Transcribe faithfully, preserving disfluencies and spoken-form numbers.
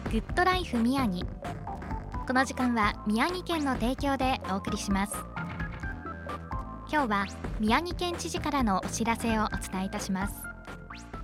グッドライフ宮城。この時間は宮城県の提供でお送りします。今日は宮城県知事からのお知らせをお伝えいたします。